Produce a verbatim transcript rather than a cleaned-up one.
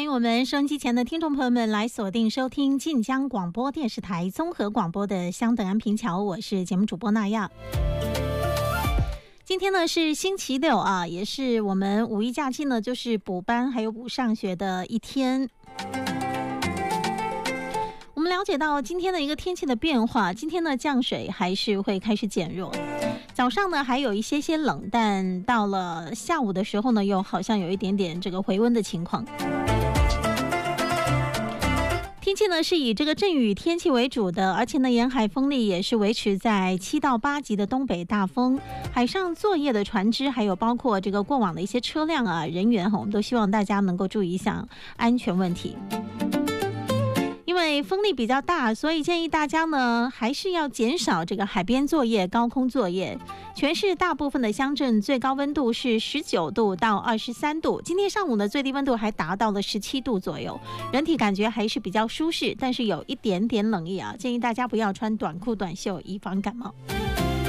迎我们收音机前的听众朋友们来锁定收听晋江广播电视台综合广播的香等安平桥，我是节目主播娜亚。今天呢是星期六啊，也是我们五一假期呢就是补班还有补上学的一天。我们了解到今天的一个天气的变化，今天的降水还是会开始减弱，早上呢还有一些些冷，但到了下午的时候呢又好像有一点点这个回温的情况。天气呢是以这个阵雨天气为主的，而且呢沿海风力也是维持在七到八级的东北大风，海上作业的船只还有包括这个过往的一些车辆啊人员，我们都希望大家能够注意一下安全问题。因为风力比较大，所以建议大家呢还是要减少这个海边作业、高空作业。全市大部分的乡镇最高温度是十九度到二十三度，今天上午的最低温度还达到了十七度左右，人体感觉还是比较舒适，但是有一点点冷意啊，建议大家不要穿短裤短袖，以防感冒。